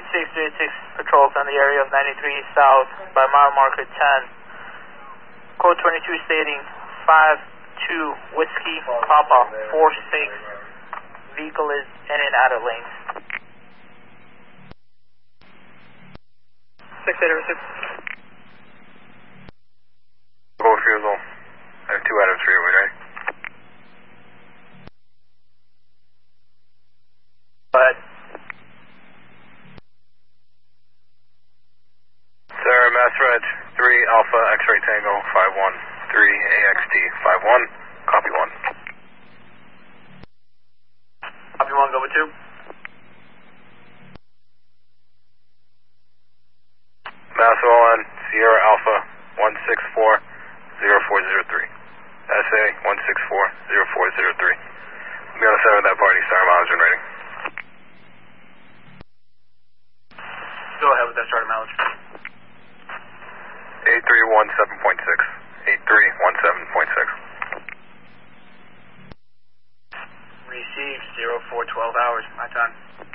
patrols on the area of 93 South by mile marker 10. Code 22 stating 52 Whiskey Papa 46. Vehicle is in and out of lanes. 6806. Go refusal. I have 2 items for you, right? Go ahead. Sir, Mass Reg 3 Alpha X-Ray Tango 513 AXT 51. Copy 1. Copy 1, go with 2. Mass ON Sierra Alpha 1640403. SA 1640403. Be on the side of that party, star mileage and rating. Go ahead with that starting mileage. 8317.6. 8317.6. Received 0412 hours, my time.